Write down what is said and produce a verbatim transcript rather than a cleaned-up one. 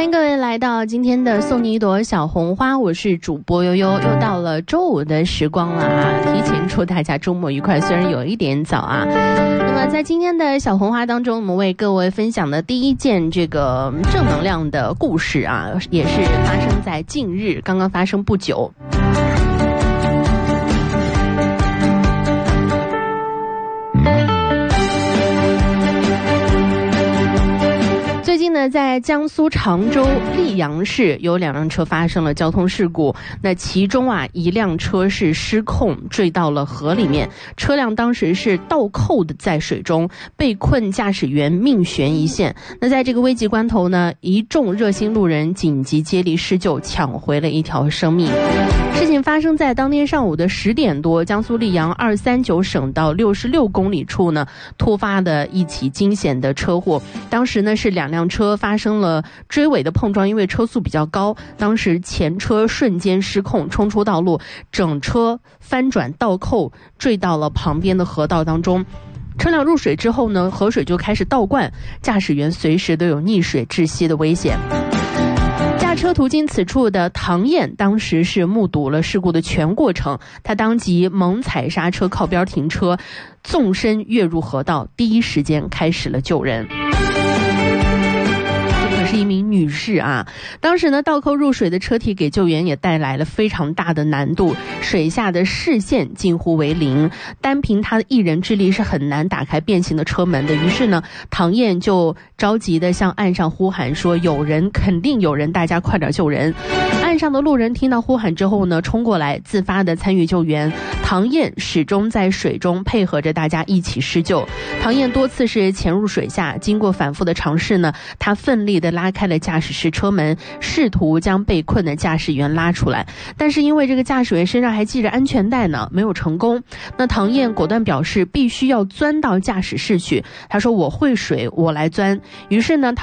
欢迎各位来到今天的送你一朵小红花，我是主播悠悠，又到了周五的时光了啊！提前祝大家周末愉快，虽然有一点早啊。那么在今天的小红花当中，我们为各位分享的第一件这个正能量的故事啊，也是发生在近日，刚刚发生不久。最近呢，在江苏常州溧阳市有两辆车发生了交通事故，那其中啊一辆车是失控坠到了河里面，车辆当时是倒扣的在水中，被困驾驶员命悬一线。那在这个危急关头呢，一众热心路人紧急接力施救，抢回了一条生命。事情发生在当天上午的十点多，江苏溧阳二三九省道六十六公里处呢，突发的一起惊险的车祸。当时呢是两辆车发生了追尾的碰撞，因为车速比较高，当时前车瞬间失控冲出道路，整车翻转倒扣坠到了旁边的河道当中。车辆入水之后呢，河水就开始倒灌，驾驶员随时都有溺水窒息的危险。驾车途经此处的唐燕当时是目睹了事故的全过程，他当即猛踩刹车靠边停车，纵身跃入河道，第一时间开始了救人。是一名女士啊，当时呢倒扣入水的车体给救援也带来了非常大的难度，水下的视线近乎为零，单凭她的一人之力是很难打开变形的车门的。于是呢，唐燕就着急地向岸上呼喊说：“有人，肯定有人，大家快点救人！”岸上的路人听到呼喊之后呢，冲过来自发地参与救援。唐燕始终在水中配合着大家一起施救。唐燕多次是潜入水下，经过反复的尝试呢，她奋力地拉开了驾驶室车门，试图将被困的驾驶员拉出来，但是因为这个驾驶员身上还系着安全带呢，没有成功。那唐燕果断表示必须要钻到驾驶室去，他说：“我会水，我来钻。”于是呢